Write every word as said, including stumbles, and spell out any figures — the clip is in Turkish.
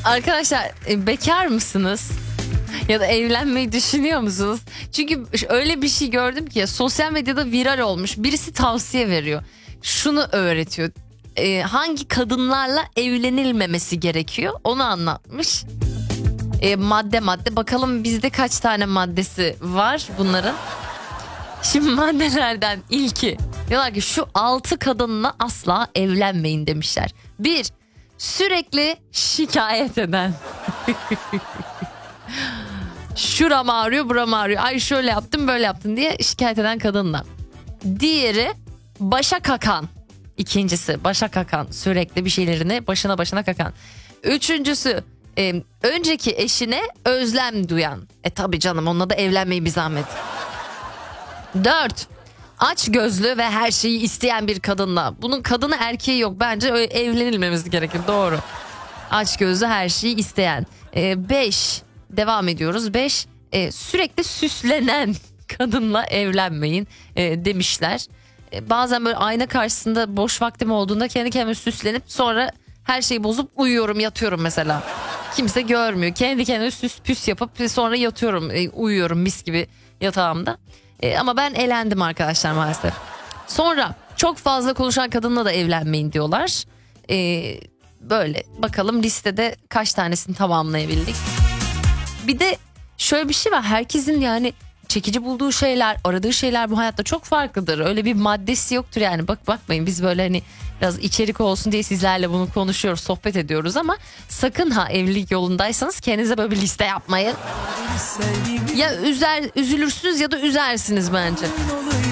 Arkadaşlar e, bekar mısınız? Ya da evlenmeyi düşünüyor musunuz? Çünkü öyle bir şey gördüm ki sosyal medyada viral olmuş. Birisi tavsiye veriyor. Şunu öğretiyor. Ee, hangi kadınlarla evlenilmemesi gerekiyor onu anlatmış. Ee, madde madde bakalım bizde kaç tane maddesi var bunların. Şimdi maddelerden ilki. Diyorlar ki şu altı kadınla asla evlenmeyin demişler. Bir, sürekli şikayet eden. Şuram ağrıyor, buram ağrıyor. Ay şöyle yaptım, böyle yaptım diye şikayet eden kadınla. Diğeri başa kakan. İkincisi başa kakan. Sürekli bir şeylerini başına başına kakan. Üçüncüsü e, önceki eşine özlem duyan. E tabi canım onunla da evlenmeyi bir zahmet. Dört, aç gözlü ve her şeyi isteyen bir kadınla. Bunun kadını erkeği yok. Bence öyle evlenilmemiz gerekir. Doğru. Aç gözlü her şeyi isteyen. E, beş, devam ediyoruz. Beş, e, sürekli süslenen kadınla evlenmeyin e, demişler. E, bazen böyle ayna karşısında boş vaktim olduğunda kendi kendime süslenip sonra her şeyi bozup uyuyorum, yatıyorum mesela. Kimse görmüyor. Kendi kendime süs püs yapıp sonra yatıyorum, e, uyuyorum mis gibi yatağımda. E, ama ben elendim arkadaşlar maalesef. Sonra çok fazla konuşan kadınla da evlenmeyin diyorlar. E, böyle bakalım listede kaç tanesini tamamlayabildik. Bir de şöyle bir şey var. Herkesin yani çekici bulduğu şeyler, aradığı şeyler bu hayatta çok farklıdır. Öyle bir maddesi yoktur yani. Bak bakmayın biz böyle hani biraz içerik olsun diye sizlerle bunu konuşuyoruz, sohbet ediyoruz ama sakın ha evlilik yolundaysanız kendinize böyle bir liste yapmayın. Ya üzer, üzülürsünüz ya da üzersiniz bence.